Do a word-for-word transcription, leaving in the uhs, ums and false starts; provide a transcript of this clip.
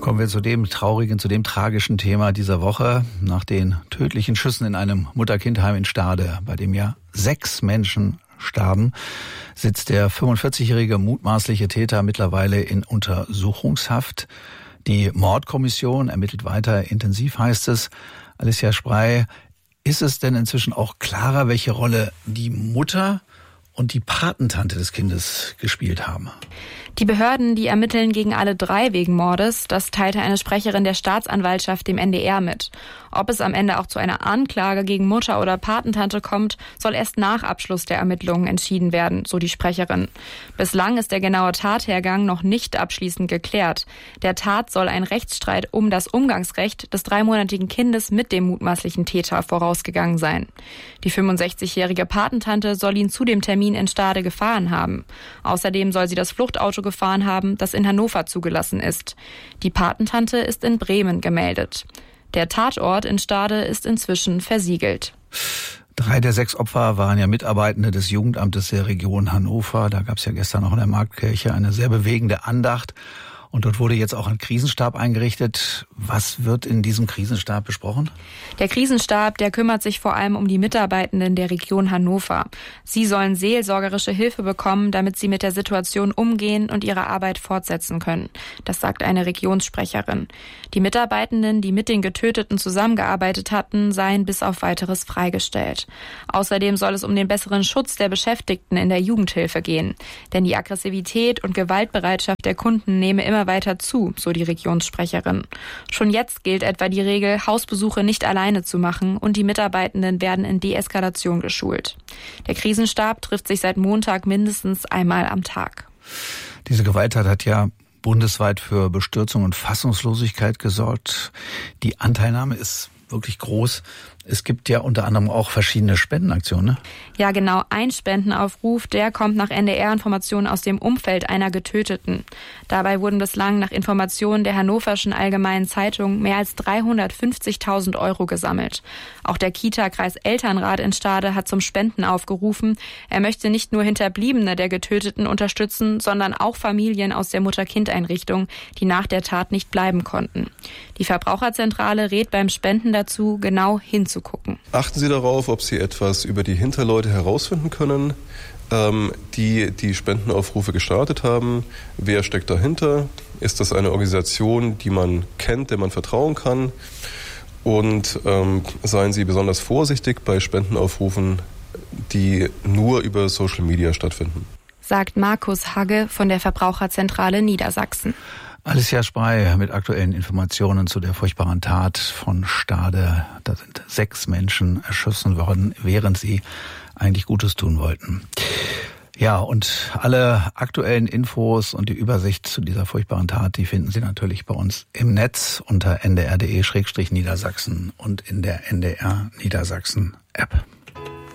Kommen wir zu dem traurigen, zu dem tragischen Thema dieser Woche. Nach den tödlichen Schüssen in einem Mutter-Kind-Heim in Stade, bei dem ja sechs Menschen starben, sitzt der fünfundvierzigjährige mutmaßliche Täter mittlerweile in Untersuchungshaft. Die Mordkommission ermittelt weiter intensiv, heißt es. Alicia Sprey, ist es denn inzwischen auch klarer, welche Rolle die Mutter und die Patentante des Kindes gespielt haben? Die Behörden, die ermitteln gegen alle drei wegen Mordes. Das teilte eine Sprecherin der Staatsanwaltschaft dem N D R mit. Ob es am Ende auch zu einer Anklage gegen Mutter oder Patentante kommt, soll erst nach Abschluss der Ermittlungen entschieden werden, so die Sprecherin. Bislang ist der genaue Tathergang noch nicht abschließend geklärt. Der Tat soll ein Rechtsstreit um das Umgangsrecht des dreimonatigen Kindes mit dem mutmaßlichen Täter vorausgegangen sein. Die fünfundsechzigjährige Patentante soll ihn zu dem Termin in Stade gefahren haben. Außerdem soll sie das Fluchtauto gefahren haben, das in Hannover zugelassen ist. Die Patentante ist in Bremen gemeldet. Der Tatort in Stade ist inzwischen versiegelt. Drei der sechs Opfer waren ja Mitarbeitende des Jugendamtes der Region Hannover. Da gab es ja gestern auch in der Marktkirche eine sehr bewegende Andacht. Und dort wurde jetzt auch ein Krisenstab eingerichtet. Was wird in diesem Krisenstab besprochen? Der Krisenstab, der kümmert sich vor allem um die Mitarbeitenden der Region Hannover. Sie sollen seelsorgerische Hilfe bekommen, damit sie mit der Situation umgehen und ihre Arbeit fortsetzen können. Das sagt eine Regionssprecherin. Die Mitarbeitenden, die mit den Getöteten zusammengearbeitet hatten, seien bis auf Weiteres freigestellt. Außerdem soll es um den besseren Schutz der Beschäftigten in der Jugendhilfe gehen. Denn die Aggressivität und Gewaltbereitschaft der Kunden nehme immer weiter zu, so die Regionssprecherin. Schon jetzt gilt etwa die Regel, Hausbesuche nicht alleine zu machen und die Mitarbeitenden werden in Deeskalation geschult. Der Krisenstab trifft sich seit Montag mindestens einmal am Tag. Diese Gewalttat hat ja bundesweit für Bestürzung und Fassungslosigkeit gesorgt. Die Anteilnahme ist wirklich groß. Es gibt ja unter anderem auch verschiedene Spendenaktionen, ne? Ja, genau. Ein Spendenaufruf, der kommt nach N D R-Informationen aus dem Umfeld einer Getöteten. Dabei wurden bislang nach Informationen der Hannoverschen Allgemeinen Zeitung mehr als dreihundertfünfzigtausend Euro gesammelt. Auch der Kita-Kreis Elternrat in Stade hat zum Spenden aufgerufen. Er möchte nicht nur Hinterbliebene der Getöteten unterstützen, sondern auch Familien aus der Mutter-Kind-Einrichtung, die nach der Tat nicht bleiben konnten. Die Verbraucherzentrale rät beim Spenden dazu, genau hinzugucken. Achten Sie darauf, ob Sie etwas über die Hinterleute herausfinden können, ähm, die die Spendenaufrufe gestartet haben. Wer steckt dahinter? Ist das eine Organisation, die man kennt, der man vertrauen kann? Und ähm, seien Sie besonders vorsichtig bei Spendenaufrufen, die nur über Social Media stattfinden. Sagt Markus Hagge von der Verbraucherzentrale Niedersachsen. Alicia Sprey mit aktuellen Informationen zu der furchtbaren Tat von Stade. Da sind sechs Menschen erschossen worden, während sie eigentlich Gutes tun wollten. Ja, und alle aktuellen Infos und die Übersicht zu dieser furchtbaren Tat, die finden Sie natürlich bei uns im Netz unter n d r punkt d e Schrägstrich Niedersachsen und in der N D R Niedersachsen App.